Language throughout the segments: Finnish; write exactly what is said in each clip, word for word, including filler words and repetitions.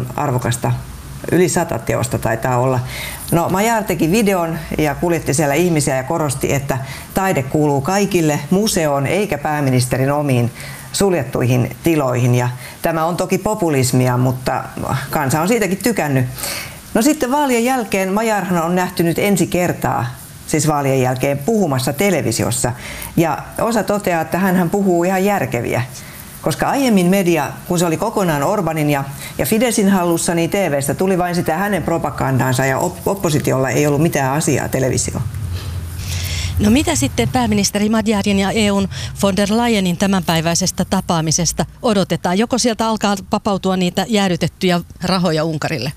paljon arvokasta. Yli sata teosta taitaa olla. No, Magyar teki videon ja kuljetti siellä ihmisiä ja korosti, että taide kuuluu kaikille museoon eikä pääministerin omiin suljettuihin tiloihin. Ja tämä on toki populismia, mutta kansa on siitäkin tykännyt. No sitten vaalien jälkeen Magyarhan on nähty nyt ensi kertaa, siis vaalien jälkeen, puhumassa televisiossa. Ja osa toteaa, että hän puhuu ihan järkeviä. Koska aiemmin media, kun se oli kokonaan Orbanin ja, ja Fidesin hallussa, niin T V:stä tuli vain sitä hänen propagandaansa ja op- oppositiolla ei ollut mitään asiaa televisioon. No mitä sitten pääministeri Magyarin ja E U:n von der Leyenin tämänpäiväisestä tapaamisesta odotetaan? Joko sieltä alkaa vapautua niitä jäädytettyjä rahoja Unkarille?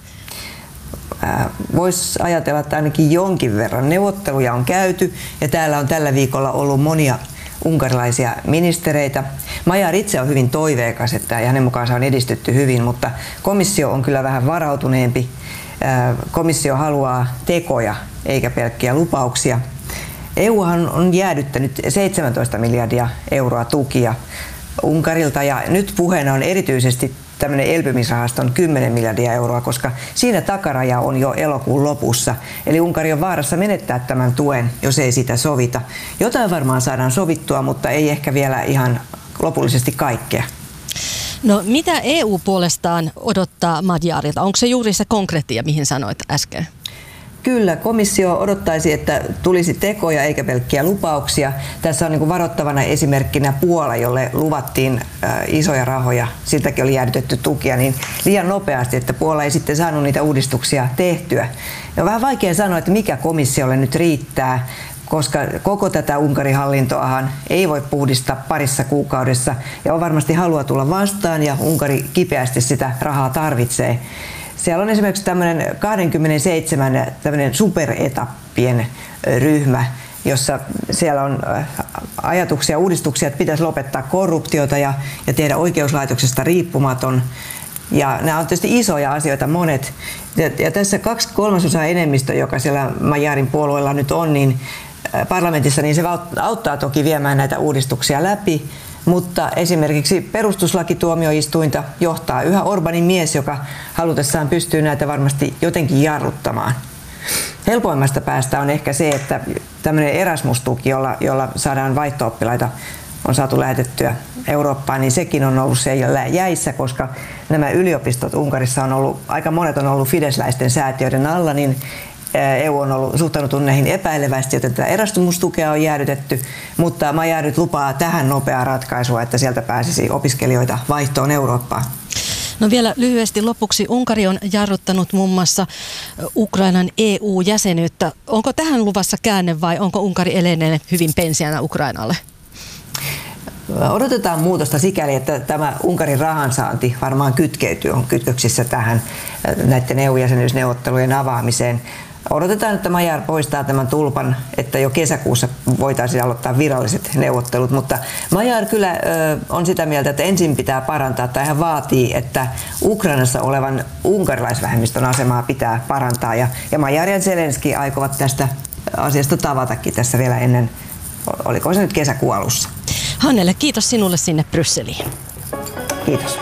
Voisi ajatella, että ainakin jonkin verran neuvotteluja on käyty ja täällä on tällä viikolla ollut monia unkarilaisia ministereitä. Magyar itse on hyvin toiveikas, että hänen mukaansa on edistytty hyvin, mutta komissio on kyllä vähän varautuneempi. Komissio haluaa tekoja eikä pelkkiä lupauksia. E Uhan on jäädyttänyt seitsemäntoista miljardia euroa tukia Unkarilta ja nyt puheena on erityisesti tämmöinen elpymisrahaston kymmenen miljardia euroa, koska siinä takaraja on jo elokuun lopussa. Eli Unkari on vaarassa menettää tämän tuen, jos ei sitä sovita. Jotain varmaan saadaan sovittua, mutta ei ehkä vielä ihan lopullisesti kaikkea. No mitä E U puolestaan odottaa Magyarilta? Onko se juuri se konkreettia, mihin sanoit äsken? Kyllä, komissio odottaisi, että tulisi tekoja eikä pelkkiä lupauksia. Tässä on niin kuin varoittavana esimerkkinä Puola, jolle luvattiin äh, isoja rahoja, siltäkin oli jäädytetty tukia, niin liian nopeasti, että Puola ei sitten saanut niitä uudistuksia tehtyä. Ja on vähän vaikea sanoa, että mikä komissiolle nyt riittää, koska koko tätä Unkarin hallintoahan ei voi puhdistaa parissa kuukaudessa ja on varmasti halua tulla vastaan ja Unkari kipeästi sitä rahaa tarvitsee. Siellä on esimerkiksi tämmöinen kaksikymmentäseitsemän tämmöinen superetappien ryhmä, jossa siellä on ajatuksia, uudistuksia, että pitäisi lopettaa korruptiota ja, ja tehdä oikeuslaitoksesta riippumaton. Ja nämä on tietysti isoja asioita monet. Ja, ja tässä kaksi kolmasosaa enemmistö, joka siellä Magyarin puolueella nyt on, niin parlamentissa, niin se auttaa toki viemään näitä uudistuksia läpi. Mutta esimerkiksi perustuslakituomioistuinta johtaa yhä Orbanin mies, joka halutessaan pystyy näitä varmasti jotenkin jarruttamaan. Helpoimmasta päästä on ehkä se, että tämmöinen Erasmus-tuki, jolla, jolla saadaan vaihto-oppilaita, on saatu lähetettyä Eurooppaan, niin sekin on ollut siellä jäissä, koska nämä yliopistot Unkarissa on ollut, aika monet on ollut fidesläisten säätiöiden alla, niin E U on ollut suhtautunut näihin epäilevästi, joten tätä Erasmus-tukea on jäädytetty, mutta Magyar nyt lupaa tähän nopeaa ratkaisua, että sieltä pääsisi opiskelijoita vaihtoon Eurooppaan. No vielä lyhyesti lopuksi. Unkari on jarruttanut muun muassa Ukrainan E U-jäsenyyttä. Onko tähän luvassa käänne vai onko Unkari edelleen hyvin pensiänä Ukrainalle? Odotetaan muutosta sikäli, että tämä Unkarin rahansaanti varmaan kytkeytyy, on kytköksissä tähän näiden E U-jäsenyysneuvottelujen avaamiseen. Odotetaan, että Magyar poistaa tämän tulpan, että jo kesäkuussa voitaisiin aloittaa viralliset neuvottelut, mutta Magyar kyllä ö, on sitä mieltä, että ensin pitää parantaa, tai hän vaatii, että Ukrainassa olevan unkarilaisvähemmistön asemaa pitää parantaa, ja, ja Magyar ja Zelenski aikovat tästä asiasta tavatakin tässä vielä ennen, oliko se nyt kesäkuun alussa. Hannele, kiitos sinulle sinne Brysseliin. Kiitos.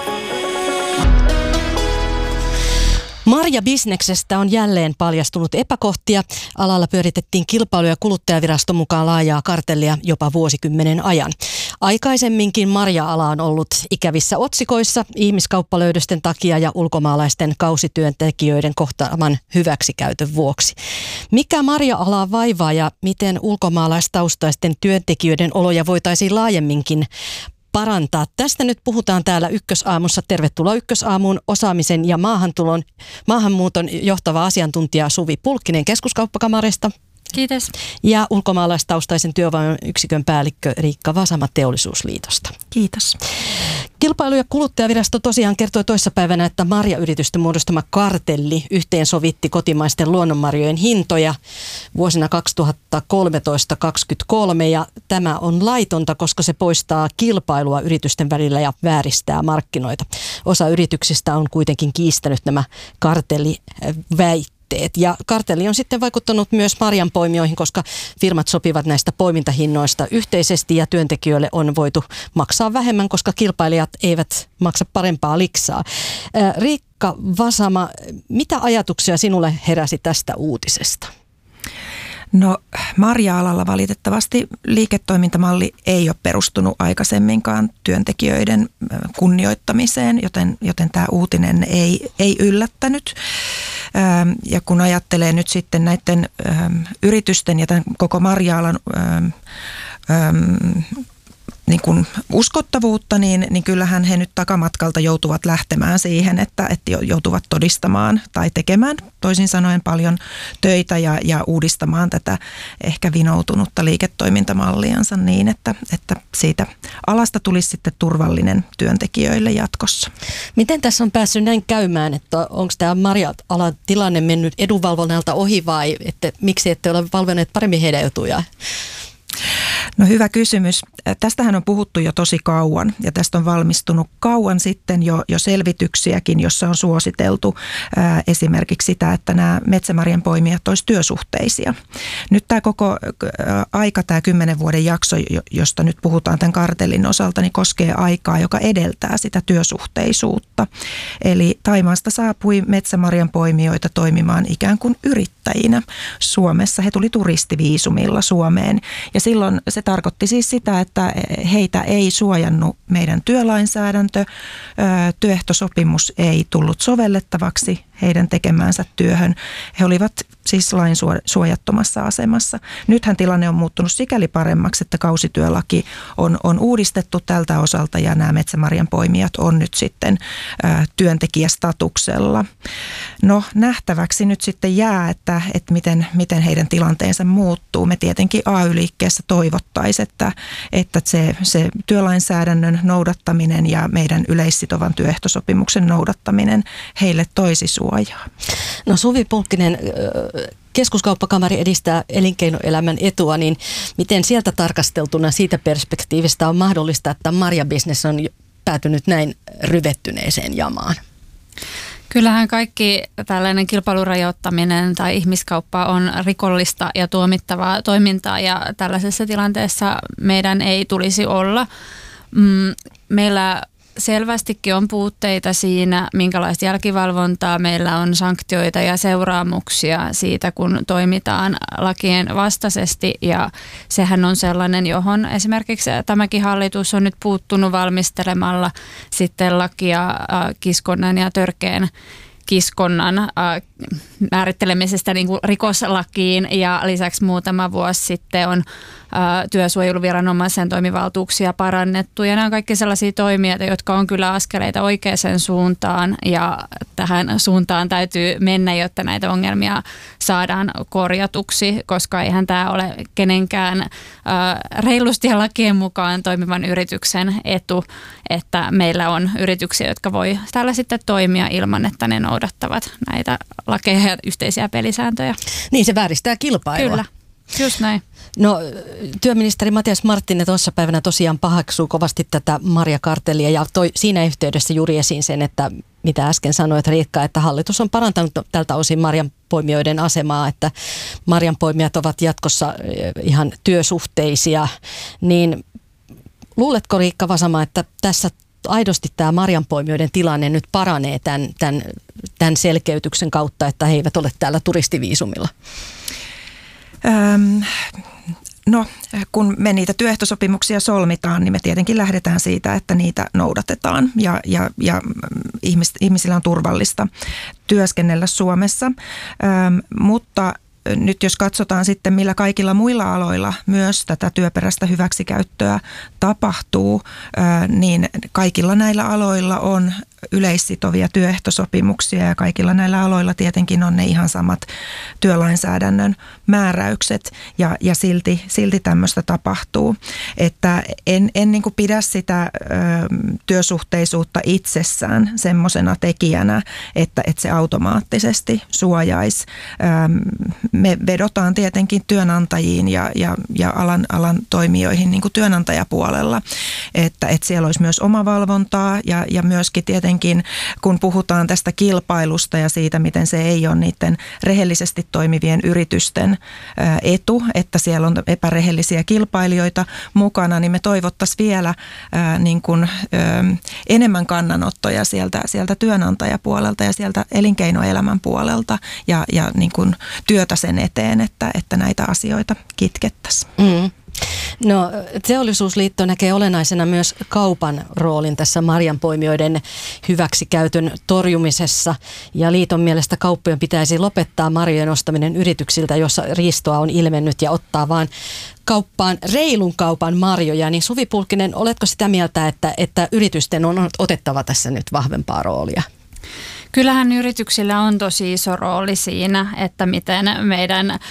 Marjabisneksestä on jälleen paljastunut epäkohtia. Alalla pyöritettiin kilpailu- ja kuluttajaviraston mukaan laajaa kartellia jopa vuosikymmenen ajan. Aikaisemminkin marja-ala on ollut ikävissä otsikoissa ihmiskauppalöydösten takia ja ulkomaalaisten kausityöntekijöiden kohtaaman hyväksikäytön vuoksi. Mikä marja-alaa vaivaa ja miten ulkomaalaistaustaisten työntekijöiden oloja voitaisiin laajemminkin parantaa? Tästä nyt puhutaan täällä Ykkösaamussa. Tervetuloa Ykkösaamuun osaamisen ja maahantulon, maahanmuuton johtava asiantuntija Suvi Pulkkinen Keskuskauppakamarista. Kiitos. Ja ulkomaalaistaustaisen työvoiman yksikön päällikkö Riikka Vasama Teollisuusliitosta. Kiitos. Kilpailu- ja kuluttajavirasto tosiaan kertoi toissapäivänä, että marjayritysten muodostama kartelli yhteensovitti kotimaisten luonnonmarjojen hintoja vuosina kaksituhattakolmetoista kaksikymmentäkolme ja tämä on laitonta, koska se poistaa kilpailua yritysten välillä ja vääristää markkinoita. Osa yrityksistä on kuitenkin kiistänyt nämä kartelliväitteet. puitteet. Ja kartelli on sitten vaikuttanut myös marjanpoimijoihin, koska firmat sopivat näistä poimintahinnoista yhteisesti ja työntekijöille on voitu maksaa vähemmän, koska kilpailijat eivät maksa parempaa liksaa. Riikka Vasama, mitä ajatuksia sinulle heräsi tästä uutisesta? No marja-alalla valitettavasti liiketoimintamalli ei ole perustunut aikaisemminkaan työntekijöiden kunnioittamiseen, joten, joten tämä uutinen ei, ei yllättänyt. Ja kun ajattelee nyt sitten näiden yritysten ja tämän koko marja-alan niin kuin uskottavuutta, niin, niin kyllähän he nyt takamatkalta joutuvat lähtemään siihen, että, että joutuvat todistamaan tai tekemään toisin sanoen paljon töitä ja, ja uudistamaan tätä ehkä vinoutunutta liiketoimintamalliansa niin, että, että siitä alasta tulisi sitten turvallinen työntekijöille jatkossa. Miten tässä on päässyt näin käymään, että onko tämä marja-alan tilanne mennyt edunvalvonnalta ohi vai että miksi ette ole valvoneet paremmin heidän etujaan? No hyvä kysymys. Tästähän on puhuttu jo tosi kauan ja tästä on valmistunut kauan sitten jo, jo selvityksiäkin, jossa on suositeltu ää, esimerkiksi sitä, että nämä metsämarjan poimijat olisi työsuhteisia. Nyt tämä koko ää, aika, tämä kymmenen vuoden jakso, josta nyt puhutaan tämän kartellin osalta, niin koskee aikaa, joka edeltää sitä työsuhteisuutta. Eli Thaimaasta saapui metsämarjan poimijoita toimimaan ikään kuin yrittäjinä Suomessa. He tuli turistiviisumilla Suomeen ja silloin se tarkoitti siis sitä, että heitä ei suojannut meidän työlainsäädäntö, työehtosopimus ei tullut sovellettavaksi heidän tekemäänsä työhön. He olivat siis lain suojattomassa asemassa. Nythän tilanne on muuttunut sikäli paremmaksi, että kausityölaki on, on uudistettu tältä osalta ja nämä metsämarjan poimijat on nyt sitten ä, työntekijästatuksella. No nähtäväksi nyt sitten jää, että, että miten, miten heidän tilanteensa muuttuu. Me tietenkin A Y-liikkeessä toivottaisiin, että, että se, se työlainsäädännön noudattaminen ja meidän yleissitovan työehtosopimuksen noudattaminen heille toisi suojaa. No Suvi Pulkkinen, Keskuskauppakamari edistää elinkeinoelämän etua, niin miten sieltä tarkasteltuna siitä perspektiivistä on mahdollista, että marjabisnes on päätynyt näin ryvettyneeseen jamaan? Kyllähän kaikki tällainen kilpailurajoittaminen tai ihmiskauppa on rikollista ja tuomittavaa toimintaa ja tällaisessa tilanteessa meidän ei tulisi olla. Meillä selvästikin on puutteita siinä, minkälaista jälkivalvontaa meillä on, sanktioita ja seuraamuksia siitä, kun toimitaan lakien vastaisesti ja sehän on sellainen, johon esimerkiksi tämäkin hallitus on nyt puuttunut valmistelemalla sitten lakia äh, kiskonnan ja törkeän kiskonnan äh, määrittelemisestä niin kuin rikoslakiin ja lisäksi muutama vuosi sitten on äh, työsuojeluviranomaisen toimivaltuuksia parannettu ja nämä on kaikki sellaisia toimia, jotka on kyllä askeleita oikeaan suuntaan ja tähän suuntaan täytyy mennä, jotta näitä ongelmia saadaan korjatuksi, koska eihän tämä ole kenenkään äh, reilusti ja lakien mukaan toimivan yrityksen etu, että meillä on yrityksiä, jotka voi täällä sitten toimia ilman, että ne noudattavat näitä lakeja ja yhteisiä pelisääntöjä. Niin, se vääristää kilpailua. Kyllä, just näin. No, työministeri Matias Marttinen tuossa päivänä tosiaan pahaksuu kovasti tätä marjakartellia ja toi siinä yhteydessä juuri esiin sen, että mitä äsken sanoit Riikka, että hallitus on parantanut tältä osin marjanpoimijoiden asemaa, että marjanpoimijat ovat jatkossa ihan työsuhteisia, niin luuletko Riikka Vasama, että tässä aidosti tämä marjanpoimijoiden tilanne nyt paranee tämän, tämän, tämän selkeytyksen kautta, että he eivät ole täällä turistiviisumilla? Öm, no, kun me niitä työehtosopimuksia solmitaan, niin me tietenkin lähdetään siitä, että niitä noudatetaan ja, ja, ja ihmis, ihmisillä on turvallista työskennellä Suomessa, Öm, mutta nyt jos katsotaan sitten, millä kaikilla muilla aloilla myös tätä työperäistä hyväksikäyttöä tapahtuu, niin kaikilla näillä aloilla on yleissitovia työehtosopimuksia ja kaikilla näillä aloilla tietenkin on ne ihan samat työlainsäädännön määräykset ja, ja silti, silti tämmöistä tapahtuu. Että en, en niin kuin pidä sitä ö, työsuhteisuutta itsessään semmoisena tekijänä, että, että se automaattisesti suojaisi. Ö, me vedotaan tietenkin työnantajiin ja, ja, ja alan, alan toimijoihin niin kuin työnantajapuolella, että, että siellä olisi myös omavalvontaa ja, ja myöskin tietenkin jotenkin, kun puhutaan tästä kilpailusta ja siitä, miten se ei ole niiden rehellisesti toimivien yritysten etu, että siellä on epärehellisiä kilpailijoita mukana, niin me toivottaisiin vielä ää, niin kuin, ää, enemmän kannanottoja sieltä, sieltä työnantajapuolelta ja sieltä elinkeinoelämän puolelta ja, ja niin kuin työtä sen eteen, että, että näitä asioita kitkettäisiin. Mm. No, Teollisuusliitto näkee olennaisena myös kaupan roolin tässä marjanpoimijoiden hyväksikäytön torjumisessa, ja liiton mielestä kauppojen pitäisi lopettaa marjojen ostaminen yrityksiltä, jossa riistoa on ilmennyt, ja ottaa vaan kauppaan reilun kaupan marjoja. Niin Suvi Pulkkinen, oletko sitä mieltä, että, että yritysten on otettava tässä nyt vahvempaa roolia? Kyllähän yrityksillä on tosi iso rooli siinä, että miten meidän ää,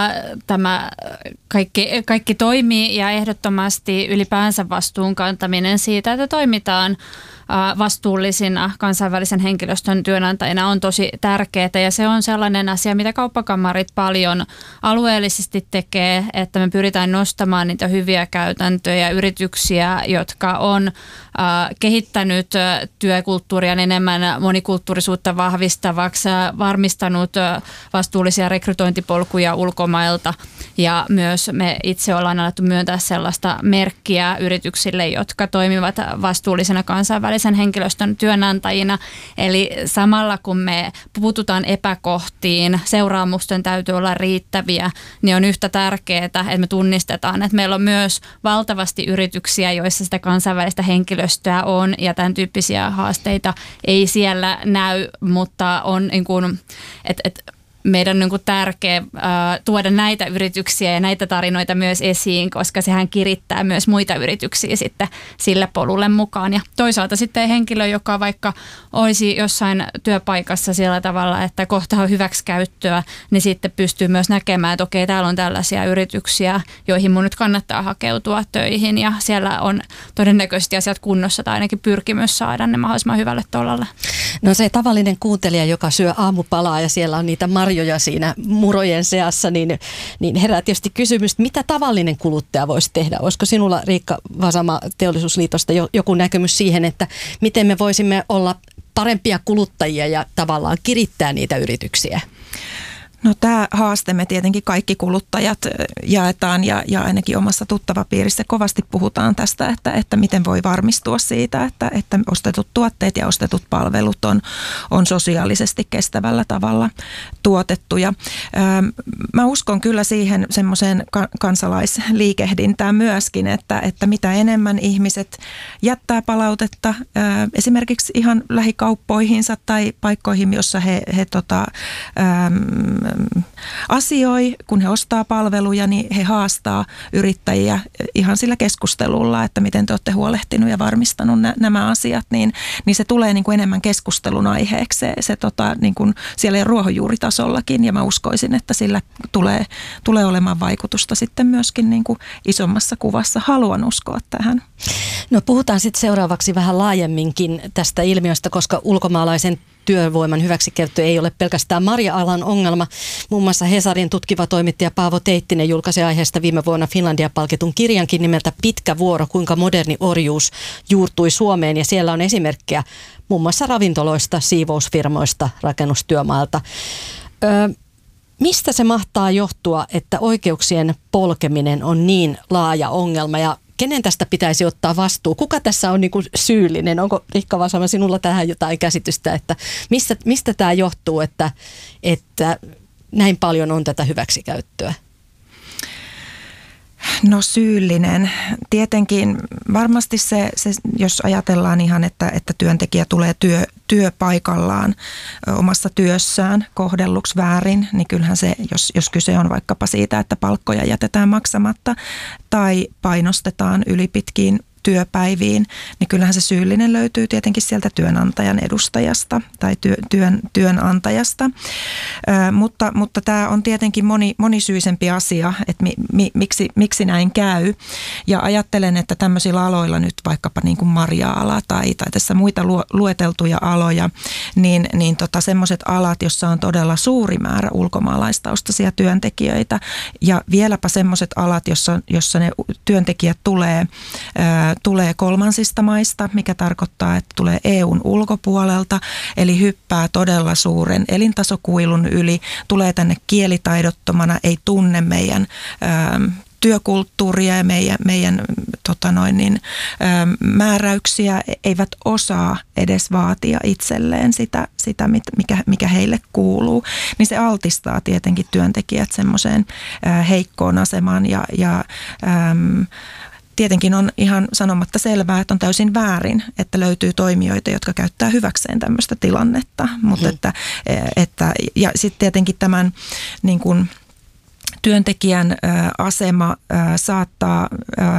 tämä kaikki, kaikki toimii, ja ehdottomasti ylipäänsä vastuun kantaminen siitä, että toimitaan ää, vastuullisina kansainvälisen henkilöstön työnantajina on tosi tärkeää, ja se on sellainen asia, mitä kauppakamarit paljon alueellisesti tekee, että me pyritään nostamaan niitä hyviä käytäntöjä, yrityksiä, jotka on ää, kehittänyt työkulttuuria enemmän monikulttuurisuutta vahvistavaksi, varmistanut vastuullisia rekrytointipolkuja ulkomailta, ja myös me itse ollaan alettu myöntää sellaista merkkiä yrityksille, jotka toimivat vastuullisena kansainvälisen henkilöstön työnantajina. Eli samalla kun me puututaan epäkohtiin, seuraamusten täytyy olla riittäviä, niin on yhtä tärkeää, että me tunnistetaan, että meillä on myös valtavasti yrityksiä, joissa sitä kansainvälistä henkilöstöä on, ja tämän tyyppisiä haasteita ei siellä näy, mutta on niin kuin, että et, meidän on niin kuin tärkeä ää, tuoda näitä yrityksiä ja näitä tarinoita myös esiin, koska sehän kirittää myös muita yrityksiä sitten sille polulle mukaan. Ja toisaalta sitten henkilö, joka vaikka olisi jossain työpaikassa sillä tavalla, että kohtaa hyväksikäyttöä, niin sitten pystyy myös näkemään, että okei, täällä on tällaisia yrityksiä, joihin mun nyt kannattaa hakeutua töihin, ja siellä on todennäköisesti asiat kunnossa, tai ainakin pyrkimys saada ne mahdollisimman hyvälle tolalle. No se tavallinen kuuntelija, joka syö aamupalaa ja siellä on niitä marjoja siinä murojen seassa, niin, niin herää tietysti kysymys, mitä tavallinen kuluttaja voisi tehdä? Olisiko sinulla, Riikka Vasama Teollisuusliitosta, joku näkemys siihen, että miten me voisimme olla parempia kuluttajia ja tavallaan kirittää niitä yrityksiä? No tämä haaste me tietenkin kaikki kuluttajat jaetaan, ja, ja ainakin omassa tuttavapiirissä kovasti puhutaan tästä, että, että miten voi varmistua siitä, että, että ostetut tuotteet ja ostetut palvelut on, on sosiaalisesti kestävällä tavalla tuotettuja. Mä uskon kyllä siihen semmoiseen kansalaisliikehdintään myöskin, että, että mitä enemmän ihmiset jättää palautetta esimerkiksi ihan lähikauppoihinsa tai paikkoihin, jossa he, he tota, asioi, kun he ostaa palveluja, niin he haastaa yrittäjiä ihan sillä keskustelulla, että miten te olette huolehtinut ja varmistanut nä- nämä asiat, niin, niin se tulee niin kuin enemmän keskustelun aiheeksi se, se tota, niin kuin siellä ruohonjuuritasollakin, ja mä uskoisin, että sillä tulee, tulee olemaan vaikutusta sitten myöskin niin kuin isommassa kuvassa. Haluan uskoa tähän. No puhutaan sitten seuraavaksi vähän laajemminkin tästä ilmiöstä, koska ulkomaalaisen työvoiman hyväksikäyttö ei ole pelkästään marja-alan ongelma. Muun muassa Hesarin tutkiva toimittaja Paavo Teittinen julkaisi aiheesta viime vuonna Finlandia-palkitun kirjankin nimeltä Pitkä vuoro, kuinka moderni orjuus juurtui Suomeen. Ja siellä on esimerkkejä muun muassa ravintoloista, siivousfirmoista, rakennustyömailta. Öö, mistä se mahtaa johtua, että oikeuksien polkeminen on niin laaja ongelma, ja kenen tästä pitäisi ottaa vastuu? Kuka tässä on niin kuin syyllinen? Onko, Riikka Vasama, sinulla tähän jotain käsitystä, että mistä, mistä tämä johtuu, että, että näin paljon on tätä hyväksikäyttöä? No syyllinen. Tietenkin varmasti se, se jos ajatellaan ihan, että, että työntekijä tulee työ, työpaikallaan omassa työssään kohdelluksi väärin, niin kyllähän se, jos, jos kyse on vaikkapa siitä, että palkkoja jätetään maksamatta tai painostetaan ylipitkiin työpäiviin, niin kyllähän se syyllinen löytyy tietenkin sieltä työnantajan edustajasta tai työ, työn, työnantajasta. Ö, mutta, mutta tämä on tietenkin moni, monisyisempi asia, että mi, mi, miksi, miksi näin käy. Ja ajattelen, että tämmöisillä aloilla nyt vaikkapa niin kuin marja-ala tai, tai tässä muita lu, lueteltuja aloja, niin, niin tota semmoiset alat, jossa on todella suuri määrä ulkomaalaistaustaisia työntekijöitä, ja vieläpä semmoiset alat, jossa, jossa ne työntekijät tulee ö, tulee kolmansista maista, mikä tarkoittaa, että tulee E U:n ulkopuolelta, eli hyppää todella suuren elintasokuilun yli, tulee tänne kielitaidottomana, ei tunne meidän työkulttuuria ja meidän, meidän tota noin niin, määräyksiä, eivät osaa edes vaatia itselleen sitä, sitä mikä, mikä heille kuuluu, niin se altistaa tietenkin työntekijät semmoiseen heikkoon asemaan ja, ja äm, tietenkin on ihan sanomatta selvää, että on täysin väärin, että löytyy toimijoita, jotka käyttää hyväkseen tämmöistä tilannetta, mutta hmm. että, että ja sitten tietenkin tämän niin kuin työntekijän asema saattaa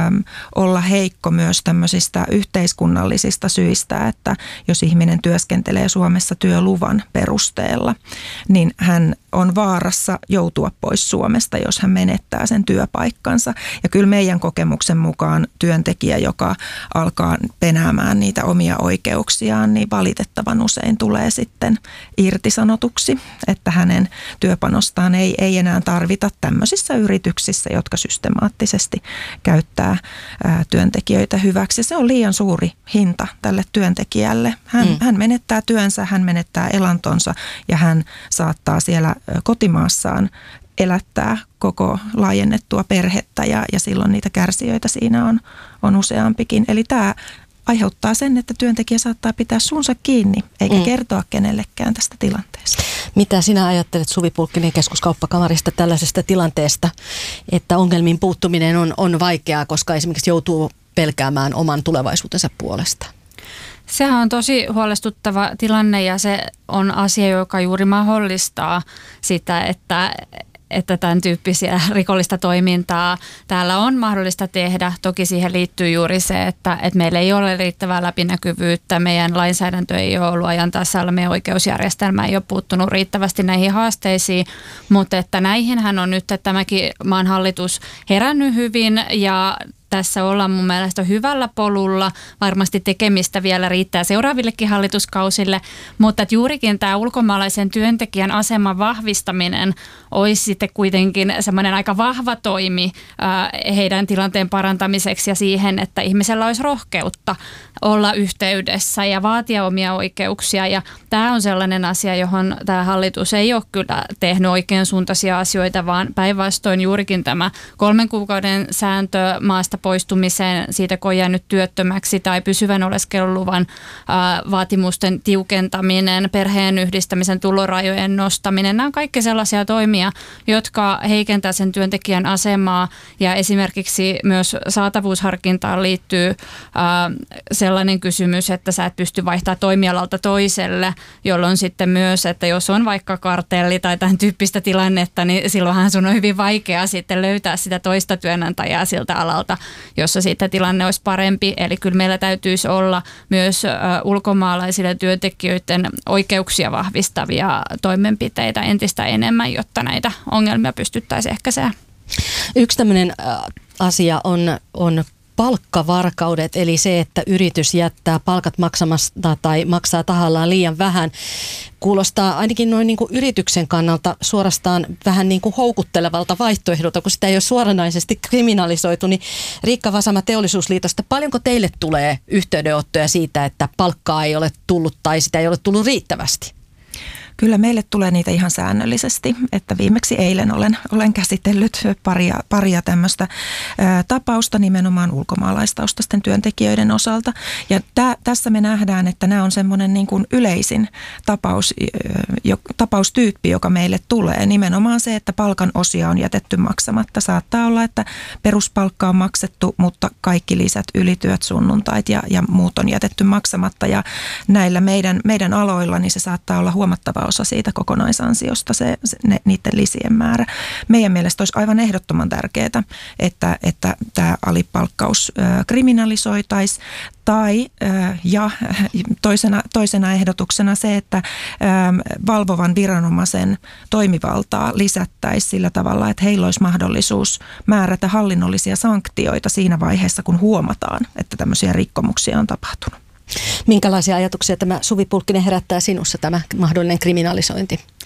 olla heikko myös tämmöisistä yhteiskunnallisista syistä, että jos ihminen työskentelee Suomessa työluvan perusteella, niin hän on vaarassa joutua pois Suomesta, jos hän menettää sen työpaikkansa. Ja kyllä meidän kokemuksen mukaan työntekijä, joka alkaa penäämään niitä omia oikeuksiaan, niin valitettavan usein tulee sitten irtisanotuksi, että hänen työpanostaan ei, ei enää tarvita tämmöisissä yrityksissä, jotka systemaattisesti käyttää ää, työntekijöitä hyväksi. Se on liian suuri hinta tälle työntekijälle. Hän, mm. hän menettää työnsä, hän menettää elantonsa ja hän saattaa siellä kotimaassaan elättää koko laajennettua perhettä ja, ja silloin niitä kärsijöitä siinä on, on useampikin. Eli tämä aiheuttaa sen, että työntekijä saattaa pitää suunsa kiinni eikä mm. kertoa kenellekään tästä tilanteesta. Mitä sinä ajattelet, Suvi Pulkkinen Keskuskauppakamarista, tällaisesta tilanteesta, että ongelmiin puuttuminen on, on vaikeaa, koska esimerkiksi joutuu pelkäämään oman tulevaisuutensa puolesta? Sehän on tosi huolestuttava tilanne ja se on asia, joka juuri mahdollistaa sitä, että, että tämän tyyppisiä rikollista toimintaa täällä on mahdollista tehdä. Toki siihen liittyy juuri se, että, että meillä ei ole riittävää läpinäkyvyyttä, meidän lainsäädäntö ei ole ollut ajan tasalla, meidän oikeusjärjestelmä ei ole puuttunut riittävästi näihin haasteisiin, mutta että näihinhän on nyt että tämäkin maan hallitus herännyt hyvin ja tässä ollaan mun mielestä hyvällä polulla. Varmasti tekemistä vielä riittää seuraavillekin hallituskausille, mutta että juurikin tämä ulkomaalaisen työntekijän aseman vahvistaminen olisi sitten kuitenkin semmoinen aika vahva toimi heidän tilanteen parantamiseksi ja siihen, että ihmisellä olisi rohkeutta olla yhteydessä ja vaatia omia oikeuksia. Ja tämä on sellainen asia, johon tämä hallitus ei ole kyllä tehnyt oikean suuntaisia asioita, vaan päinvastoin juurikin tämä kolmen kuukauden sääntö maasta poistumiseen siitä, kun on jäänyt työttömäksi tai pysyvän oleskeluluvan ää, vaatimusten tiukentaminen, perheen yhdistämisen tulorajojen nostaminen. Nämä on kaikki sellaisia toimia, jotka heikentää sen työntekijän asemaa ja esimerkiksi myös saatavuusharkintaan liittyy ää, sellainen kysymys, että sä et pysty vaihtaa toimialalta toiselle, jolloin sitten myös, että jos on vaikka kartelli tai tämän tyyppistä tilannetta, niin silloinhan sun on hyvin vaikea sitten löytää sitä toista työnantajaa siltä alalta, jossa sitten tilanne olisi parempi. Eli kyllä meillä täytyisi olla myös ulkomaalaisille työntekijöiden oikeuksia vahvistavia toimenpiteitä entistä enemmän, jotta näitä ongelmia pystyttäisiin ehkäisemään. Yksi tämmöinen asia on, on palkkavarkaudet, eli se, että yritys jättää palkat maksamasta tai maksaa tahallaan liian vähän. Kuulostaa ainakin noin niin kuin yrityksen kannalta suorastaan vähän niin kuin houkuttelevalta vaihtoehdolta, kun sitä ei ole suoranaisesti kriminalisoitu. Niin Riikka Vasama Teollisuusliitosta, paljonko teille tulee yhteydenottoja siitä, että palkkaa ei ole tullut tai sitä ei ole tullut riittävästi? Kyllä meille tulee niitä ihan säännöllisesti, että viimeksi eilen olen, olen käsitellyt paria, paria tämmöistä ä, tapausta nimenomaan ulkomaalaistaustaisten työntekijöiden osalta. Ja tä, tässä me nähdään, että nämä on semmoinen niin kuin yleisin tapaus, jo, tapaustyyppi, joka meille tulee. Nimenomaan se, että palkan osia on jätetty maksamatta. Saattaa olla, että peruspalkka on maksettu, mutta kaikki lisät, ylityöt, sunnuntait ja, ja muut on jätetty maksamatta. Ja näillä meidän, meidän aloilla niin se saattaa olla huomattava osa siitä kokonaisansiosta, se, se, ne, niiden lisien määrä. Meidän mielestä olisi aivan ehdottoman tärkeää, että, että tämä alipalkkaus äh, kriminalisoitaisiin. Tai äh, ja toisena, toisena ehdotuksena se, että äh, valvovan viranomaisen toimivaltaa lisättäisiin sillä tavalla, että heillä olisi mahdollisuus määrätä hallinnollisia sanktioita siinä vaiheessa, kun huomataan, että tämmöisiä rikkomuksia on tapahtunut. Minkälaisia ajatuksia tämä, Suvi Pulkkinen, herättää sinussa tämä mahdollinen kriminalisointi?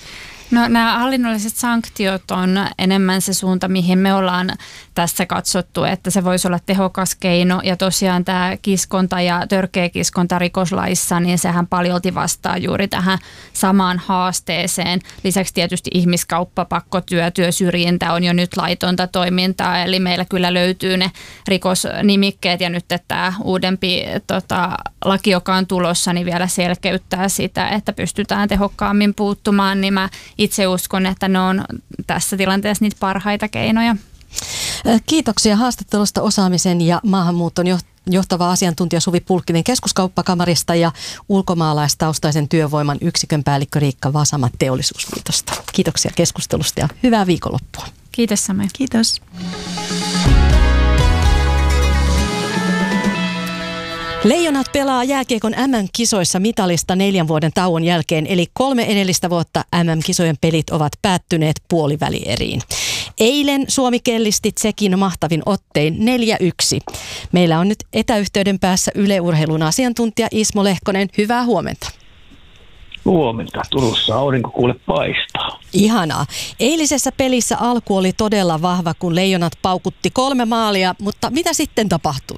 No nämä hallinnolliset sanktiot on enemmän se suunta, mihin me ollaan tässä katsottu, että se voisi olla tehokas keino. Ja tosiaan tämä kiskonta ja törkeä kiskonta rikoslaissa, niin sehän paljolti vastaa juuri tähän samaan haasteeseen. Lisäksi tietysti ihmiskauppa, pakkotyö, työsyrjintä on jo nyt laitonta toimintaa, eli meillä kyllä löytyy ne rikosnimikkeet ja nyt tämä uudempi tota, laki, joka on tulossa, niin vielä selkeyttää sitä, että pystytään tehokkaammin puuttumaan, niin mä itse uskon, että ne on tässä tilanteessa niitä parhaita keinoja. Kiitoksia haastattelusta, osaamisen ja maahanmuuton johtava asiantuntija Suvi Pulkkinen Keskuskauppakamarista ja ulkomaalaistaustaisen työvoiman yksikön päällikkö Riikka Vasama Teollisuusliitosta. Kiitoksia keskustelusta ja hyvää viikonloppua. Kiitos Sami. Kiitos. Leijonat pelaa jääkiekon äm äm-kisoissa mitalista neljän vuoden tauon jälkeen, eli kolme edellistä vuotta äm äm-kisojen pelit ovat päättyneet puolivälieriin. Eilen Suomi kellisti Tsekin mahtavin ottein neljä yksi. Meillä on nyt etäyhteyden päässä Yle Urheilun asiantuntija Ismo Lehkonen. Hyvää huomenta. Huomenta. Turussa aurinko kuule paistaa. Ihanaa. Eilisessä pelissä alku oli todella vahva, kun Leijonat paukutti kolme maalia, mutta mitä sitten tapahtui?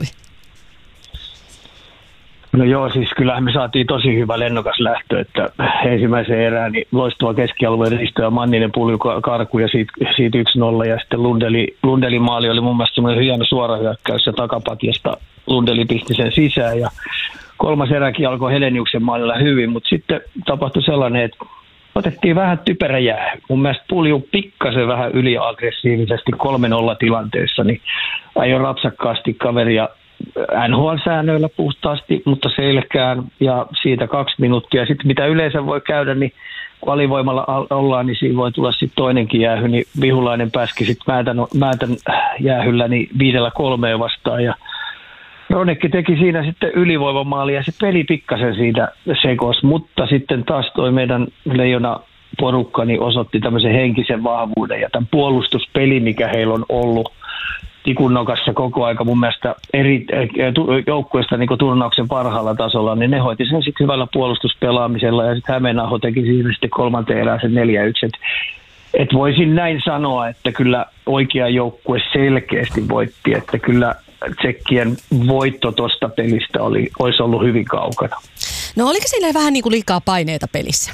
No joo, siis kyllähän me saatiin tosi hyvä lennokas lähtö, että ensimmäisen erään niin loistava keskialueen Risto ja Manninen pulju karku ja siitä, siitä yksi nolla ja sitten Lundeli, Lundelin maali oli mun mielestä semmoinen hieno suora hyökkäys ja takapatjasta Lundeli pisti sen sisään ja kolmas eräkin alkoi Heleniuksen maalilla hyvin, mutta sitten tapahtui sellainen, että otettiin vähän typerä jää. Mun mielestä pulju pikkasen vähän yliaggressiivisesti kolme nolla tilanteessa, niin ajoi rapsakkaasti kaveria N H L-säännöillä puhtaasti, mutta selkään ja siitä kaksi minuuttia. Sitten mitä yleensä voi käydä, niin kun alivoimalla ollaan, niin siinä voi tulla sitten toinenkin jäähy, niin Vihulainen pääski sitten Määtän, Määtän jäähyllä niin viidellä kolmeen vastaan ja Ronekki teki siinä sitten ylivoimamaali ja se peli pikkasen siitä sekos, mutta sitten taas toi meidän Leijona porukka niin osoitti tämmöisen henkisen vahvuuden ja tämän puolustuspeli, mikä heillä on ollut tikunnokassa koko aika mun mielestä eri joukkueesta niin turnauksen parhaalla tasolla, niin ne hoiti sen sitten hyvällä puolustuspelaamisella ja sitten Hämeenaho teki siinä sitten kolmanteen erään sen neljä yksi. Et, et voisin näin sanoa, että kyllä oikea joukkue selkeästi voitti, että kyllä Tsekkien voitto tuosta pelistä oli, olisi ollut hyvin kaukana. No oliko siinä vähän niin kuin liikaa paineita pelissä?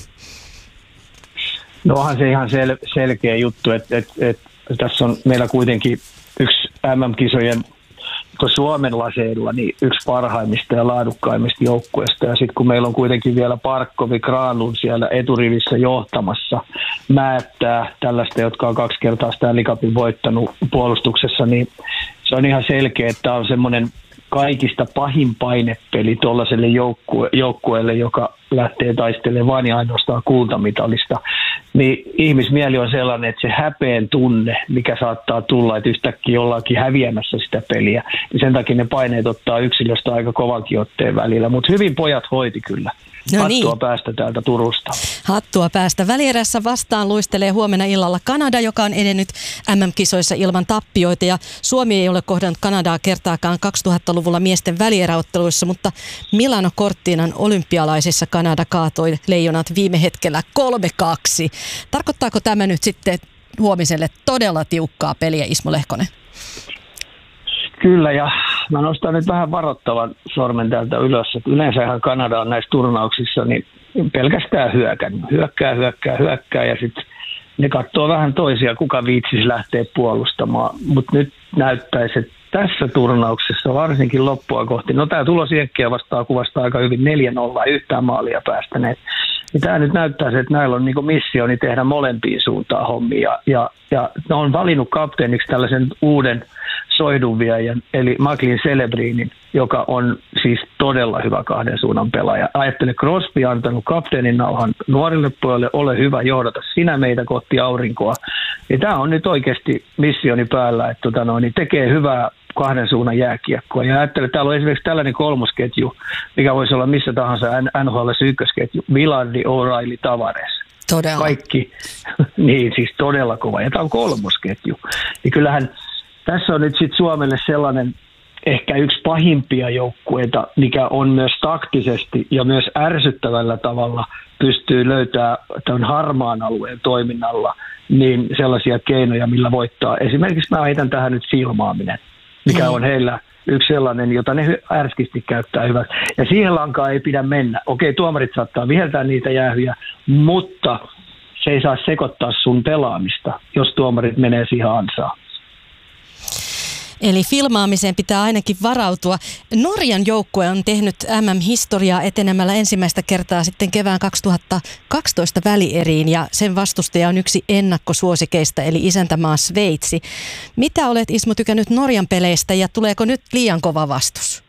No onhan se ihan sel, selkeä juttu, että et, et, tässä on meillä kuitenkin yksi äm äm-kisojen Suomen laseilla niin yksi parhaimmista ja laadukkaimmista joukkueista. Ja sitten kun meillä on kuitenkin vielä Parkkovi, Granlund siellä eturivissä johtamassa, Määttää tällaista, jotka on kaksi kertaa Stanley Cupin voittanut puolustuksessa, niin se on ihan selkeä, että on semmoinen kaikista pahin painepeli tuollaiselle joukkue, joukkueelle, joka lähtee taistelemaan vain ja ainoastaan kultamitalista. Niin ihmismieli on sellainen, että se häpeen tunne, mikä saattaa tulla, että yhtäkkiä ollaankin häviämässä sitä peliä, niin sen takia ne paineet ottaa yksilöstä aika kovankin otteen välillä. Mutta hyvin pojat hoiti kyllä. No Hattua niin. päästä täältä Turusta. Hattua päästä. Välierässä vastaan luistelee huomenna illalla Kanada, joka on edennyt äm äm-kisoissa ilman tappioita. Ja Suomi ei ole kohdannut Kanadaa kertaakaan kaksituhattaluvulla miesten välieräotteluissa, mutta Milano Cortinan olympialaisissa Kanada kaatoi Leijonat viime hetkellä kolme kaksi. Tarkoittaako tämä nyt sitten huomiselle todella tiukkaa peliä, Ismo Lehkonen? Kyllä, ja mä nostan nyt vähän varoittavan sormen täältä ylös. Yleensähän Kanada on näissä turnauksissa niin pelkästään hyökän. Hyökkää, hyökkää, hyökkää ja sitten ne katsoo vähän toisia, kuka viitsisi lähteä puolustamaan. Mutta nyt näyttäisi, että tässä turnauksessa varsinkin loppua kohti, no tämä tulos Jenkkiä vastaan kuvastaa aika hyvin neljä nolla yhtään maalia päästäneet. Niin tämä nyt näyttää se, että näillä on niin missioni tehdä molempiin suuntaan hommia. Ja, ja ne on valinnut kapteeniksi tällaisen uuden soihdunviejän, eli Macklin Celebrinin, joka on siis todella hyvä kahden suunnan pelaaja. Ajattele, Crosby antanut kapteenin nauhan nuorille pojille, ole hyvä, johdata sinä meitä kohti aurinkoa. Ja tämä on nyt oikeasti missioni päällä, että tota no, niin tekee hyvää kahden suunnan jääkiekkoa. Ja ajattele, täällä on esimerkiksi tällainen kolmosketju, mikä voisi olla missä tahansa N H L ykkösketju, Vilardi, O'Reilly, Tavares. Todella. Kaikki, niin siis todella kova. Ja tämä on kolmosketju. Ja kyllähän tässä on nyt sitten Suomelle sellainen ehkä yksi pahimpia joukkueita, mikä on myös taktisesti ja myös ärsyttävällä tavalla pystyy löytämään tämän harmaan alueen toiminnalla niin sellaisia keinoja, millä voittaa. Esimerkiksi mä heitän tähän nyt filmaaminen, mikä on heillä yksi sellainen, jota ne ärskisti käyttää hyväksi. Ja siihen lankaan ei pidä mennä. Okei, tuomarit saattaa viheltää niitä jäähyjä, mutta se ei saa sekoittaa sun pelaamista, jos tuomarit menee siihen ansaan. Eli filmaamiseen pitää ainakin varautua. Norjan joukkue on tehnyt M M-historiaa etenemällä ensimmäistä kertaa sitten kevään kaksituhattakaksitoista välieriin ja sen vastustaja on yksi ennakkosuosikeista eli isäntämaa Sveitsi. Mitä olet, Ismo, tykännyt Norjan peleistä ja tuleeko nyt liian kova vastus?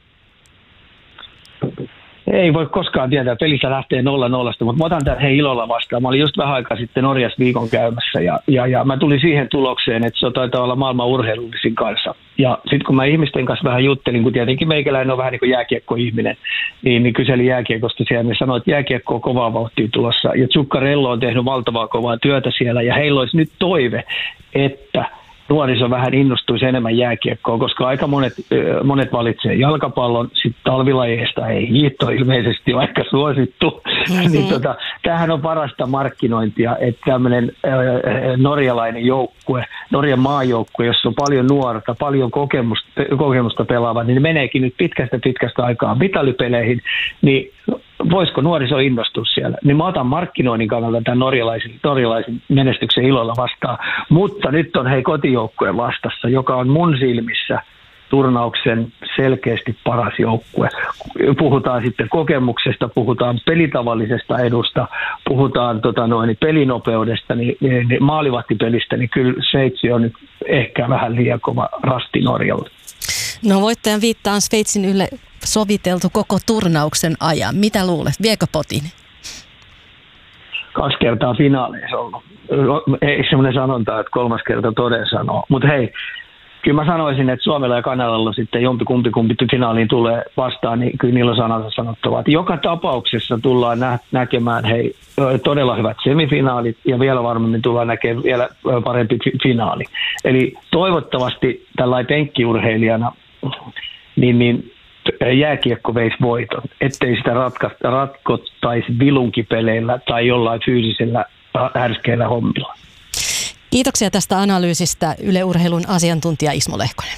Ei voi koskaan tietää, pelissä lähtee nolla nollasta, mutta mä otan tämän hei ilolla vastaan. Mä olin just vähän aikaa sitten Norjassa viikon käymässä ja, ja, ja mä tulin siihen tulokseen, että se taitaa olla maailman urheilullisin kanssa. Ja sitten kun mä ihmisten kanssa vähän juttelin, kun tietenkin meikäläinen on vähän niin kuin jääkiekkoihminen, niin, niin kyselin jääkiekosta siellä, niin sanoin, että jääkiekko on kovaa vauhtia tulossa. Ja Zuccarello on tehnyt valtavaa kovaa työtä siellä ja heillä olisi nyt toive, että nuoriso vähän innostuisi enemmän jääkiekkoa, koska aika monet, monet valitsee jalkapallon, sitten talvilajeista ei hiihto ilmeisesti ole aika suosittu. Mm-hmm. niin tota, tämähän on parasta markkinointia, että tämmöinen äh, norjalainen joukkue, Norjan maajoukkue, jossa on paljon nuorta, paljon kokemusta, kokemusta pelaava, niin ne meneekin nyt pitkästä pitkästä aikaa vitalipeleihin, niin voisiko nuoriso innostua siellä? Niin mä otan markkinoinnin kannalta tämän norjalaisen, norjalaisen menestyksen ilolla vastaan, mutta nyt on hei kotijoukkueen vastassa, joka on mun silmissä turnauksen selkeästi paras joukkue. Puhutaan sitten kokemuksesta, puhutaan pelitavallisesta edusta, puhutaan tota noin, pelinopeudesta, niin, niin maalivahtipelistä, niin kyllä Sveitsi on nyt ehkä vähän liian kova rasti Norjalle. No voittajan viittaan Sveitsin ylle soviteltu koko turnauksen ajan. Mitä luulet? Viekö potin? Kaksi kertaa finaaleissa ollut. Ei semmoinen sanonta, että kolmas kerta toden sanoo. Mutta hei, kyllä mä sanoisin, että Suomella ja Kanadalla sitten jompi kumpi kumpi finaaliin tulee vastaan, niin kyllä niillä on sanansa sanottavaa. Että joka tapauksessa tullaan nä- näkemään hei, todella hyvät semifinaalit ja vielä varmemmin tullaan näkemään vielä parempi fi- finaali. Eli toivottavasti tällainen penkkiurheilijana niin, niin jääkiekko veisi voiton, ettei sitä ratka- ratkottaisi vilunkipeleillä tai jollain fyysisellä härskeillä hommilla. Kiitoksia tästä analyysistä Yle Urheilun asiantuntija Ismo Lehkonen.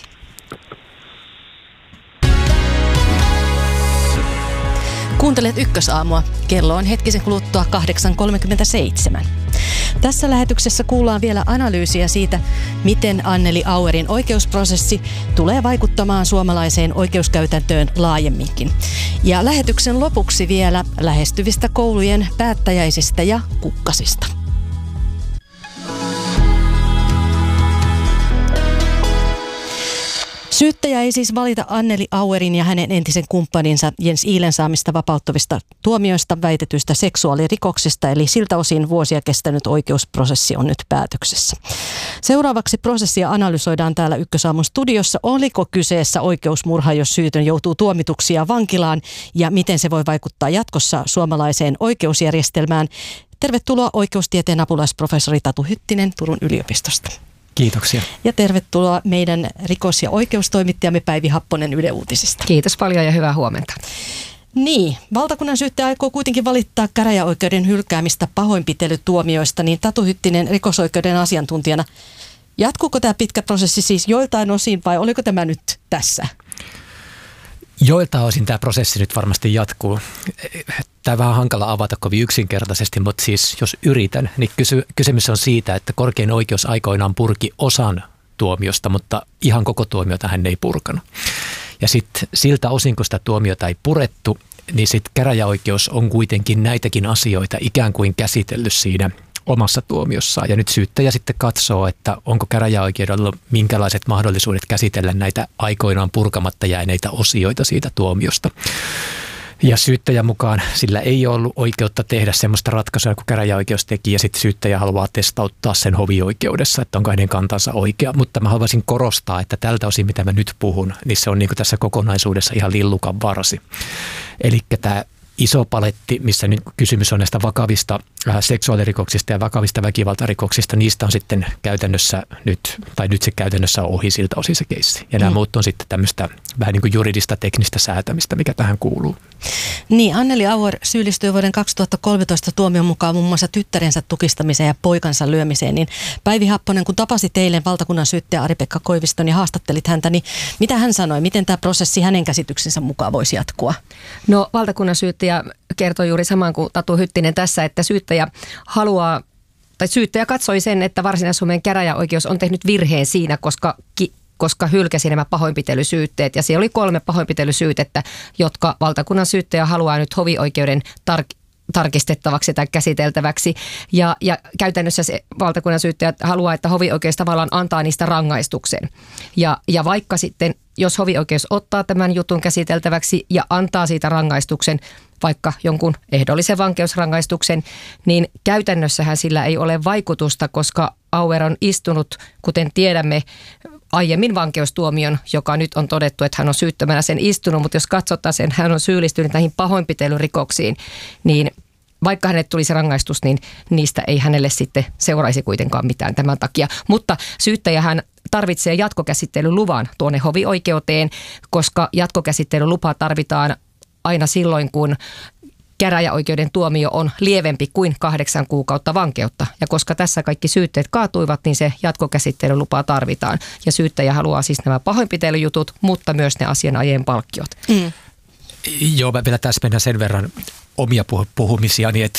Kuuntelet Ykkösaamua. Kello on hetkisen kuluttua kahdeksan kolmekymmentäseitsemän. Tässä lähetyksessä kuullaan vielä analyysiä siitä, miten Anneli Auerin oikeusprosessi tulee vaikuttamaan suomalaiseen oikeuskäytäntöön laajemminkin. Ja lähetyksen lopuksi vielä lähestyvistä koulujen päättäjäisistä ja kukkasista. Syyttäjä ei siis valita Anneli Auerin ja hänen entisen kumppaninsa Jens Iilen saamista vapauttavista tuomioista väitetyistä seksuaalirikoksista, eli siltä osin vuosia kestänyt oikeusprosessi on nyt päätöksessä. Seuraavaksi prosessia analysoidaan täällä Ykkösaamun studiossa. Oliko kyseessä oikeusmurha, jos syytön joutuu tuomituksi ja vankilaan, ja miten se voi vaikuttaa jatkossa suomalaiseen oikeusjärjestelmään? Tervetuloa oikeustieteen apulaisprofessori Tatu Hyttinen Turun yliopistosta. Kiitoksia. Ja tervetuloa meidän rikos- ja oikeustoimittajamme Päivi Happonen Yle Uutisista. Kiitos paljon ja hyvää huomenta. Niin, valtakunnan syyttäjä aikoo kuitenkin valittaa käräjäoikeuden hylkäämistä pahoinpitelytuomioista, niin Tatu Hyttinen rikosoikeuden asiantuntijana. Jatkuuko tämä pitkä prosessi siis joiltain osin vai oliko tämä nyt tässä? Joiltain osin tämä prosessi nyt varmasti jatkuu. Tämä on vähän hankala avata kovin yksinkertaisesti, mutta siis jos yritän, niin kysy- kysymys on siitä, että korkein oikeus aikoinaan purki osan tuomiosta, mutta ihan koko tuomiota hän ei purkanut. Ja sitten siltä osin, kun sitä tuomiota ei purettu, niin sitten käräjäoikeus on kuitenkin näitäkin asioita ikään kuin käsitellyt siinä omassa tuomiossaan. Ja nyt syyttäjä sitten katsoo, että onko käräjäoikeudella minkälaiset mahdollisuudet käsitellä näitä aikoinaan purkamatta jääneitä osioita siitä tuomiosta. Ja syyttäjän mukaan sillä ei ollut oikeutta tehdä semmoista ratkaisua, kun käräjäoikeus teki, ja sitten syyttäjä haluaa testauttaa sen hovioikeudessa, että onko hänen kantansa oikea. Mutta mä haluaisin korostaa, että tältä osin, mitä mä nyt puhun, niin se on niin kuin tässä kokonaisuudessa ihan lillukan varsi. Eli tämä iso paletti, missä nyt kysymys on näistä vakavista seksuaalirikoksista ja vakavista väkivaltarikoksista. Niistä on sitten käytännössä nyt, tai nyt se käytännössä on ohi siltä osin se keissi. Ja nämä mm. muut on sitten tämmöistä vähän niin kuin juridista teknistä säätämistä, mikä tähän kuuluu. Niin, Anneli Auer syyllistyi vuoden kaksituhattakolmetoista tuomion mukaan muun muassa tyttärensä tukistamiseen ja poikansa lyömiseen. Niin Päivi Happonen, kun tapasit eilen valtakunnan syyttäjä Ari-Pekka Koiviston ja haastattelit häntä, niin mitä hän sanoi? Miten tämä prosessi hänen käsityksensä mukaan voisi jatkua? No, valtakunnan syyttäjä kertoi juuri saman kuin Tatu Hyttinen tässä, että syyttäjä haluaa, tai syyttäjä katsoi sen, että Varsinais-Suomen käräjäoikeus on tehnyt virheen siinä, koska ki- koska hylkäsi nämä pahoinpitelysyytteet. Ja siellä oli kolme pahoinpitelysyytettä, jotka valtakunnan syyttäjä haluaa nyt hovioikeuden tar- tarkistettavaksi tai käsiteltäväksi. Ja, ja käytännössä se valtakunnan syyttäjä haluaa, että hovioikeus tavallaan antaa niistä rangaistuksen. Ja, ja vaikka sitten, jos hovioikeus ottaa tämän jutun käsiteltäväksi ja antaa siitä rangaistuksen, vaikka jonkun ehdollisen vankeusrangaistuksen, niin käytännössähän sillä ei ole vaikutusta, koska Auer on istunut, kuten tiedämme, aiemmin vankeustuomion, joka nyt on todettu, että hän on syyttömänä sen istunut, mutta jos katsotaan sen, hän on syyllistynyt näihin pahoinpitelyrikoksiin, niin vaikka hänelle tulisi rangaistus, niin niistä ei hänelle sitten seuraisi kuitenkaan mitään tämän takia. Mutta syyttäjähän tarvitsee jatkokäsittelyluvan tuonne hovioikeuteen, koska jatkokäsittelylupa tarvitaan aina silloin, kun käräjäoikeuden tuomio on lievempi kuin kahdeksan kuukautta vankeutta. Ja koska tässä kaikki syytteet kaatuivat, niin se jatkokäsittelylupaa tarvitaan. Ja syyttäjä haluaa siis nämä pahoinpitelyjutut, mutta myös ne asianajien palkkiot. Mm. Joo, mä vielä täsmennän sen verran omia puhumisiani, että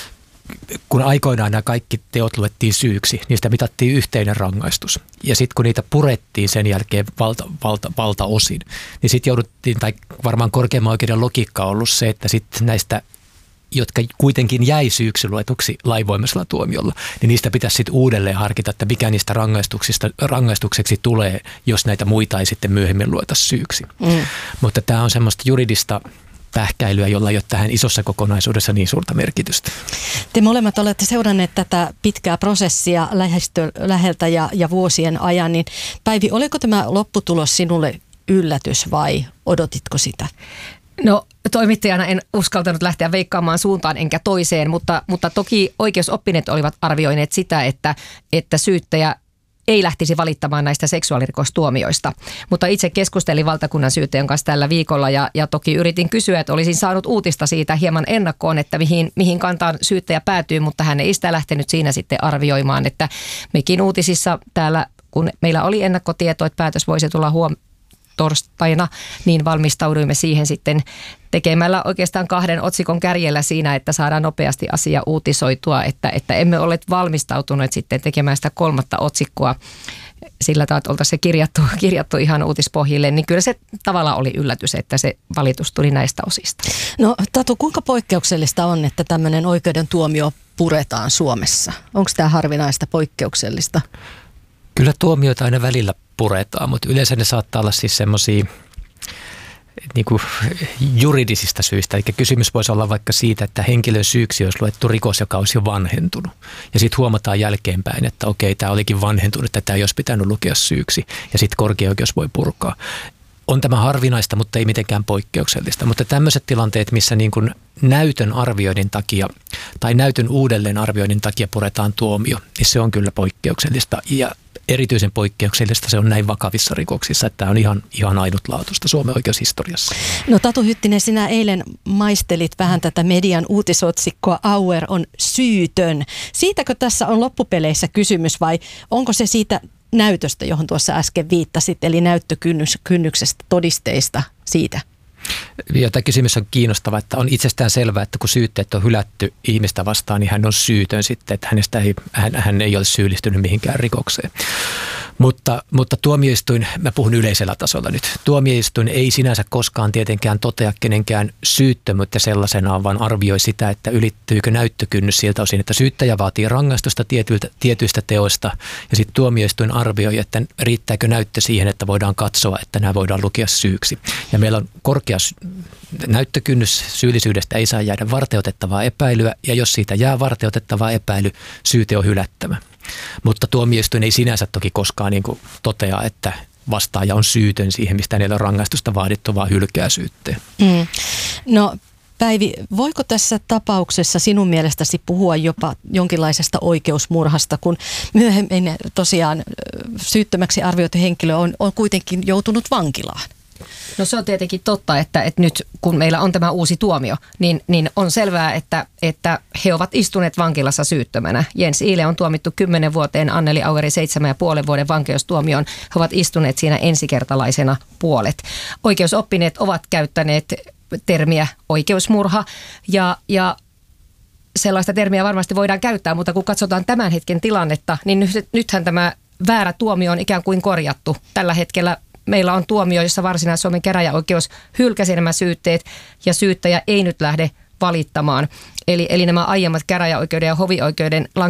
kun aikoinaan nämä kaikki teot luettiin syyksi, niistä mitattiin yhteinen rangaistus. Ja sitten kun niitä purettiin sen jälkeen valta, valta, valtaosin, niin sitten jouduttiin, tai varmaan korkeimman oikeuden logiikka on ollut se, että sitten näistä, jotka kuitenkin jäi syyksi luetuksi lainvoimaisella tuomiolla, niin niistä pitäisi sitten uudelleen harkita, että mikä niistä rangaistuksista, rangaistukseksi tulee, jos näitä muita ei sitten myöhemmin lueta syyksi. Mm. Mutta tämä on semmoista juridista pähkäilyä, jolla ei ole tähän isossa kokonaisuudessa niin suurta merkitystä. Te molemmat olette seuranneet tätä pitkää prosessia lähestö, läheltä ja, ja vuosien ajan, niin Päivi, oliko tämä lopputulos sinulle yllätys vai odotitko sitä? No, toimittajana en uskaltanut lähteä veikkaamaan suuntaan enkä toiseen, mutta, mutta toki oikeusoppineet olivat arvioineet sitä, että, että syyttäjä ei lähtisi valittamaan näistä seksuaalirikostuomioista. Mutta itse keskustelin valtakunnan syyttäjän kanssa tällä viikolla ja, ja toki yritin kysyä, että olisin saanut uutista siitä hieman ennakkoon, että mihin, mihin kantaan syyttäjä päätyy, mutta hän ei sitä lähtenyt siinä sitten arvioimaan, että mekin uutisissa täällä, kun meillä oli ennakkotieto, että päätös voisi tulla huom- torstaina, niin valmistauduimme siihen sitten tekemällä oikeastaan kahden otsikon kärjellä siinä, että saadaan nopeasti asia uutisoitua, että, että emme ole valmistautuneet sitten tekemään sitä kolmatta otsikkoa sillä tavalla, että oltaisiin se kirjattu, kirjattu ihan uutispohjille, niin kyllä se tavallaan oli yllätys, että se valitus tuli näistä osista. No Tatu, kuinka poikkeuksellista on, että tämmöinen oikeuden tuomio puretaan Suomessa? Onko tämä harvinaista poikkeuksellista? Kyllä tuomioita aina välillä puretaan, mutta yleensä ne saattaa olla siis semmoisia niin kuin juridisista syistä. Eli kysymys voisi olla vaikka siitä, että henkilön syyksi olisi luettu rikos, joka olisi jo vanhentunut. Ja sitten huomataan jälkeenpäin, että okei, tämä olikin vanhentunut, että tämä ei olisi pitänyt lukea syyksi. Ja sitten korkeaoikeus voi purkaa. On tämä harvinaista, mutta ei mitenkään poikkeuksellista. Mutta tämmöiset tilanteet, missä niin kuin näytön arvioinnin takia tai näytön uudelleen arvioinnin takia puretaan tuomio, niin se on kyllä poikkeuksellista. Ja erityisen poikkeuksellista se on näin vakavissa rikoksissa, että tämä on ihan, ihan ainutlaatuista Suomen oikeushistoriassa. No Tatu Hyttinen, sinä eilen maistelit vähän tätä median uutisotsikkoa Auer on syytön. Siitäkö tässä on loppupeleissä kysymys vai onko se siitä näytöstä, johon tuossa äsken viittasit, eli näyttökynnyksestä, todisteista siitä? Ja tämä kysymys on kiinnostava, että on itsestään selvää, että kun syytteet on hylätty ihmistä vastaan, niin hän on syytön sitten, että hänestä ei, hän, hän ei ole syyllistynyt mihinkään rikokseen. Mutta, mutta tuomioistuin, mä puhun yleisellä tasolla nyt, tuomioistuin ei sinänsä koskaan tietenkään totea kenenkään syyttömyyttä sellaisenaan, vaan arvioi sitä, että ylittyykö näyttökynnys siltä osin, että syyttäjä vaatii rangaistusta tietyiltä, tietyistä teoista ja sitten tuomioistuin arvioi, että riittääkö näyttö siihen, että voidaan katsoa, että nämä voidaan lukea syyksi. Ja meillä on korkea näyttökynnys, syyllisyydestä ei saa jäädä varteutettavaa epäilyä ja jos siitä jää varteutettavaa epäily, syyte on hylättävä. Mutta tuomioistuin ei sinänsä toki koskaan niin kuin totea, että vastaaja on syytön siihen, mistä niillä on rangaistusta vaadittu, vaan hylkää syytteen. Mm. No Päivi, voiko tässä tapauksessa sinun mielestäsi puhua jopa jonkinlaisesta oikeusmurhasta, kun myöhemmin tosiaan syyttömäksi arvioitu henkilö on, on kuitenkin joutunut vankilaan? No se on tietenkin totta, että, että nyt kun meillä on tämä uusi tuomio, niin, niin on selvää, että, että he ovat istuneet vankilassa syyttömänä. Jens Iile on tuomittu kymmenen vuoteen, Anneli Aueri seitsemän ja puolen vuoden vankeustuomioon. He ovat istuneet siinä ensikertalaisena puolet. Oikeusoppineet ovat käyttäneet termiä oikeusmurha ja, ja sellaista termiä varmasti voidaan käyttää, mutta kun katsotaan tämän hetken tilannetta, niin nyt, nythän tämä väärä tuomio on ikään kuin korjattu. Tällä hetkellä meillä on tuomio, jossa Varsinais-Suomen käräjäoikeus hylkäsi nämä syytteet ja syyttäjä ei nyt lähde valittamaan. Eli, eli nämä aiemmat käräjäoikeuden ja hovioikeuden